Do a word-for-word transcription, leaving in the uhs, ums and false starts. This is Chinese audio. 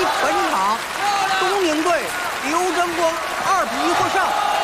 本场，东宁队刘争光二比一获胜。